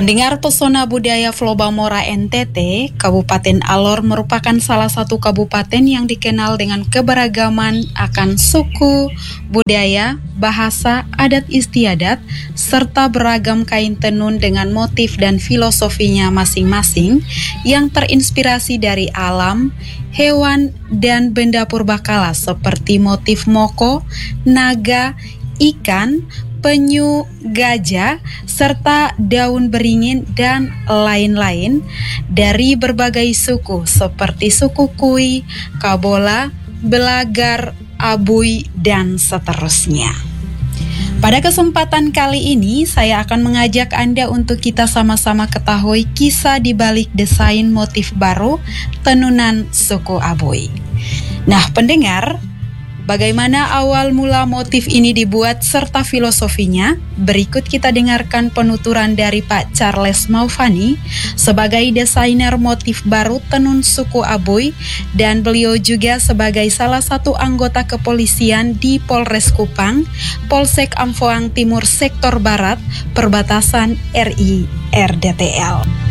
Pendengar pesona budaya Flobamora NTT, Kabupaten Alor merupakan salah satu kabupaten yang dikenal dengan keberagaman akan suku, budaya, bahasa, adat istiadat, serta beragam kain tenun dengan motif dan filosofinya masing-masing yang terinspirasi dari alam, hewan, dan benda purbakala seperti motif moko, naga, ikan, penyu, gajah, serta daun beringin dan lain-lain dari berbagai suku seperti suku Kui, Kabola, Belagar, Abui, dan seterusnya. Pada kesempatan kali ini, saya akan mengajak Anda untuk kita sama-sama ketahui kisah di balik desain motif baru tenunan suku Abui. Nah, pendengar, bagaimana awal mula motif ini dibuat serta filosofinya? Berikut kita dengarkan penuturan dari Pak Charles Maufani sebagai desainer motif baru tenun suku Abui, dan beliau juga sebagai salah satu anggota kepolisian di Polres Kupang, Polsek Amfoang Timur Sektor Barat, perbatasan RI RDTL.